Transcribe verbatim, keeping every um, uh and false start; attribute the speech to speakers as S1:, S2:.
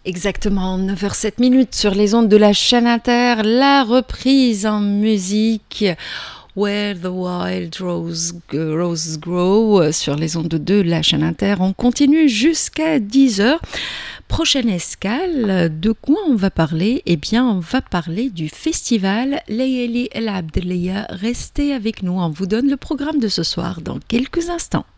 S1: Exactement, neuf heures sept minutes sur les ondes de la chaîne Inter, la reprise en musique Where the Wild Rose, Roses Grow sur les ondes de la chaîne Inter. On continue jusqu'à dix heures. Prochaine escale, de quoi on va parler? Eh bien, on va parler du festival Layali El Abdelia. Restez avec nous, on vous donne le programme de ce soir dans quelques instants.